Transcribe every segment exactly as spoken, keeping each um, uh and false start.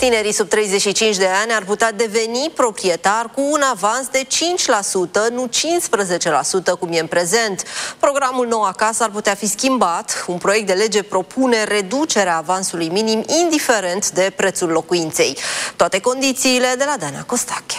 Tinerii sub treizeci și cinci de ani ar putea deveni proprietari cu un avans de cinci la sută, nu cincisprezece la sută cum e în prezent. Programul Nou Acasă ar putea fi schimbat. Un proiect de lege propune reducerea avansului minim indiferent de prețul locuinței. Toate condițiile de la Dana Costache.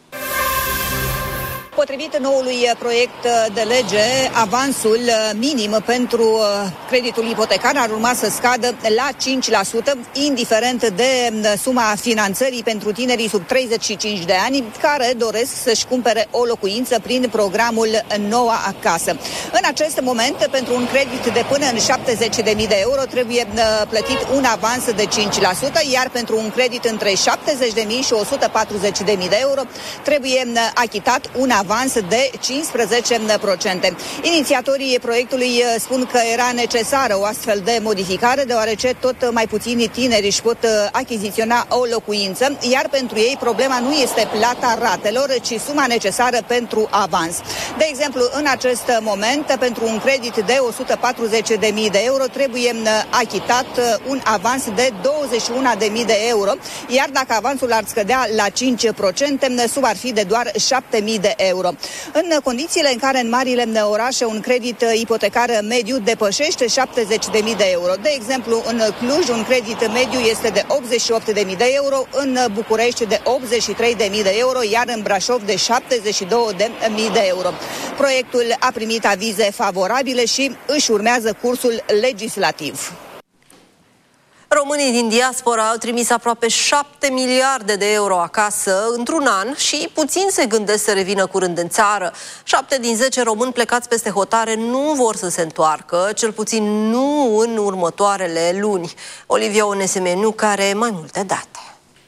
Potrivit noului proiect de lege, avansul minim pentru creditul ipotecar ar urma să scadă la cinci la sută, indiferent de suma finanțării pentru tinerii sub treizeci și cinci de ani care doresc să-și cumpere o locuință prin programul Noua Acasă. În acest moment, pentru un credit de până în șaptezeci de mii de euro trebuie plătit un avans de cinci la sută, iar pentru un credit între șaptezeci de mii și o sută patruzeci de mii de euro trebuie achitat un avans avans de cincisprezece la sută. Inițiatorii proiectului spun că era necesară o astfel de modificare, deoarece tot mai puțini tineri își pot achiziționa o locuință, iar pentru ei problema nu este plata ratelor, ci suma necesară pentru avans. De exemplu, în acest moment, pentru un credit de o sută patruzeci de mii de euro trebuie achitat un avans de douăzeci și unu de mii de euro, iar dacă avansul ar scădea la cinci la sută, suma ar fi de doar șapte mii de euro. În condițiile în care în marile orașe un credit ipotecar mediu depășește șaptezeci de mii de euro. De exemplu, în Cluj un credit mediu este de optzeci și opt de mii de euro, în București de optzeci și trei de mii de euro, iar în Brașov de șaptezeci și două de mii de euro. Proiectul a primit avize favorabile și își urmează cursul legislativ. Românii din diaspora au trimis aproape șapte miliarde de euro acasă într-un an și puțin se gândesc să revină curând în țară. Șapte din zece români plecați peste hotare nu vor să se întoarcă, cel puțin nu în următoarele luni. Olivia Onesemeniu, care mai multe date.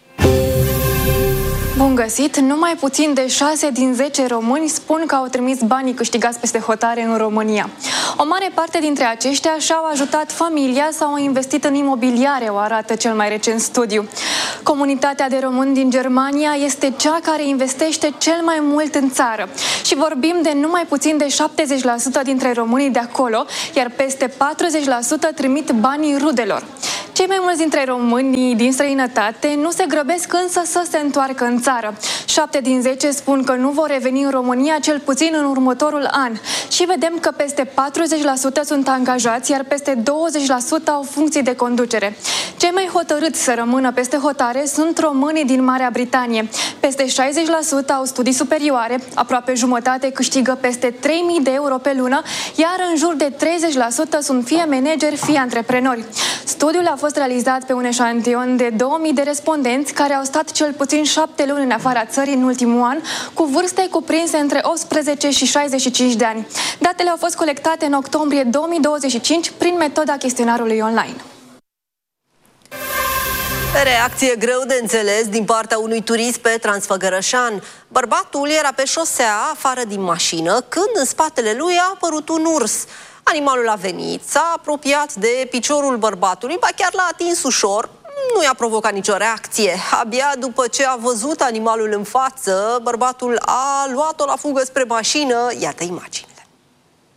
Bun găsit! Numai puțin de șase din zece români spun că au trimis banii câștigați peste hotare în România. O mare parte dintre aceștia și-au ajutat familia sau au investit în imobiliare, o arată cel mai recent studiu. Comunitatea de români din Germania este cea care investește cel mai mult în țară. Și vorbim de numai puțin de șaptezeci la sută dintre românii de acolo, iar peste patruzeci la sută trimit banii rudelor. Cei mai mulți dintre românii din străinătate nu se grăbesc însă să se întoarcă în țară. Șapte din zece spun că nu vor reveni în România cel puțin în următorul an. Și vedem că peste patruzeci la sută sunt angajați, iar peste douăzeci la sută au funcții de conducere. Cei mai hotărâți să rămână peste hotare sunt românii din Marea Britanie. Peste șaizeci la sută au studii superioare, aproape jumătate câștigă peste trei mii de euro pe lună, iar în jur de treizeci la sută sunt fie manageri, fie antreprenori. Studiul a fost realizat pe un eșantion de două mii de respondenți care au stat cel puțin șapte luni în afara țării în ultimul an, cu vârste cuprinse între optsprezece și șaizeci și cinci de ani. Datele au fost colectate în octombrie două mii douăzeci și cinci prin metoda chestionarului online. Reacție greu de înțeles din partea unui turist pe Transfăgărășan. Bărbatul era pe șosea, afară din mașină, când în spatele lui a apărut un urs. Animalul a venit, s-a apropiat de piciorul bărbatului, ba chiar l-a atins ușor. Nu i-a provocat nicio reacție. Abia după ce a văzut animalul în față, bărbatul a luat-o la fugă spre mașină. Iată imagini.